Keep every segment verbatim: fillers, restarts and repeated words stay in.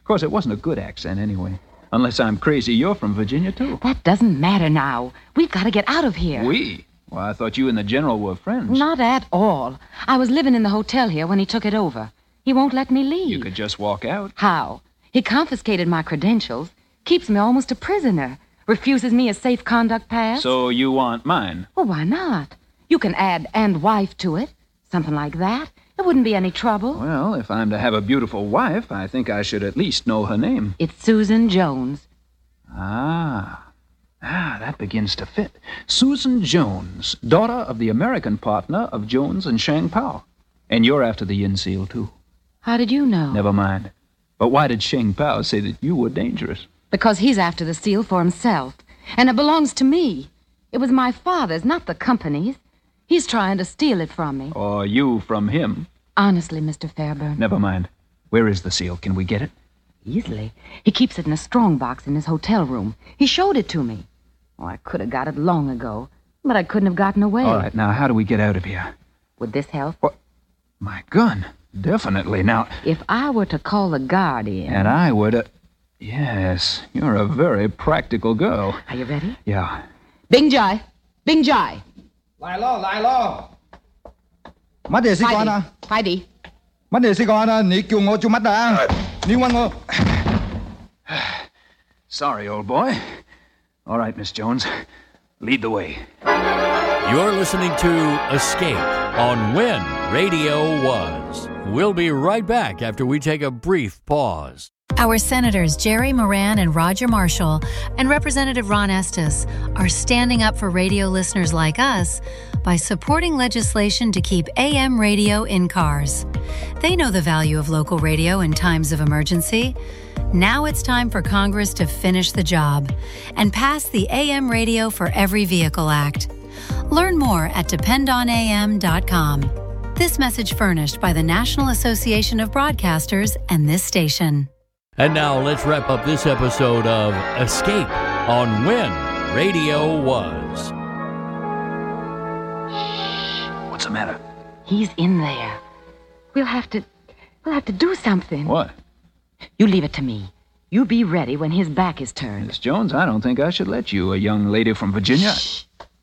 course, it wasn't a good accent anyway. Unless I'm crazy, you're from Virginia, too. That doesn't matter now. We've got to get out of here. We? Well, I thought you and the General were friends. Not at all. I was living in the hotel here when he took it over. He won't let me leave. You could just walk out. How? He confiscated my credentials, keeps me almost a prisoner, refuses me a safe conduct pass. So you want mine? Well, why not? You can add "and wife" to it. Something like that. It wouldn't be any trouble. Well, if I'm to have a beautiful wife, I think I should at least know her name. It's Susan Jones. Ah. Ah, that begins to fit. Susan Jones, daughter of the American partner of Jones and Shang Pao. And you're after the Yin Seal, too. How did you know? Never mind. But why did Shang Pao say that you were dangerous? Because he's after the seal for himself. And it belongs to me. It was my father's, not the company's. He's trying to steal it from me. Or you from him. Honestly, Mister Fairburn. Never mind. Where is the seal? Can we get it? Easily. He keeps it in a strong box in his hotel room. He showed it to me. Oh, I could have got it long ago, but I couldn't have gotten away. All right, now, how do we get out of here? Would this help? What? My gun. Definitely. Now... If I were to call the guard in... And I were to... Yes, you're a very practical girl. Are you ready? Yeah. Bing Jai. Bing Jai. 嚟咯，嚟咯！乜嘢事幹啊？ 快啲！ 乜嘢事幹啊？你叫我做乜啊？你問我。 Sorry, old boy. All right, Miss Jones. Lead the way. You're listening to Escape on When Radio Was. We'll be right back after we take a brief pause. Our Senators Jerry Moran and Roger Marshall and Representative Ron Estes are standing up for radio listeners like us by supporting legislation to keep A M radio in cars. They know the value of local radio in times of emergency. Now it's time for Congress to finish the job and pass the A M Radio for Every Vehicle Act. Learn more at depend on A M dot com. This message furnished by the National Association of Broadcasters and this station. And now let's wrap up this episode of Escape on When Radio Was. What's the matter? He's in there. We'll have to... We'll have to do something. What? You leave it to me. You be ready when his back is turned. Miss Jones, I don't think I should let you, a young lady from Virginia. Shh.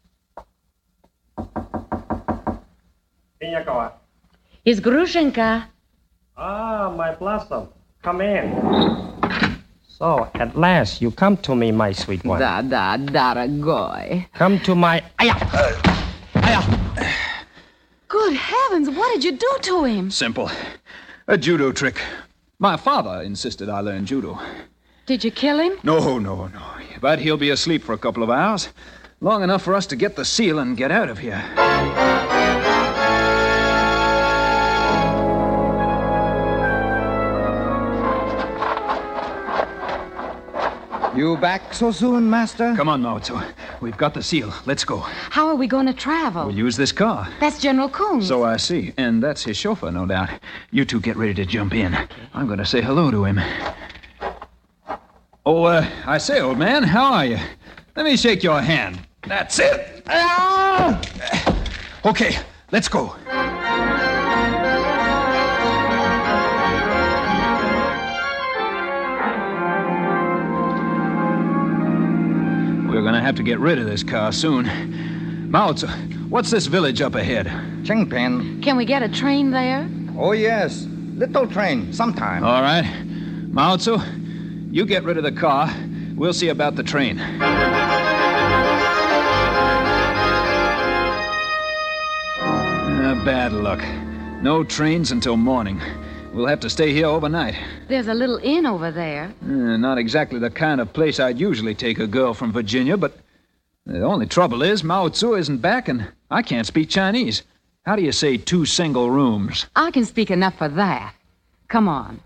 Is Grushenka. Ah, my blossom. Come in. So, at last, you come to me, my sweet one. Da, da, daragoy. Come to my... Aya! Aya! Good heavens, what did you do to him? Simple. A judo trick. My father insisted I learn judo. Did you kill him? No, no, no. But he'll be asleep for a couple of hours. Long enough for us to get the seal and get out of here. You back so soon, Master? Come on, Mao Tzu. We've got the seal. Let's go. How are we going to travel? We'll use this car. That's General Coons. So I see. And that's his chauffeur, no doubt. You two get ready to jump in. Okay. I'm going to say hello to him. Oh, uh, I say, old man, how are you? Let me shake your hand. That's it. Ah! Okay, let's go. We're going to have to get rid of this car soon. Mao Tzu, what's this village up ahead? Chengpen. Can we get a train there? Oh, yes. Little train, sometime. All right. Mao Tzu, you get rid of the car. We'll see about the train. Uh, bad luck. No trains until morning. We'll have to stay here overnight. There's a little inn over there. Uh, not exactly the kind of place I'd usually take a girl from Virginia, but the only trouble is Mao Tzu isn't back and I can't speak Chinese. How do you say two single rooms? I can speak enough for that. Come on.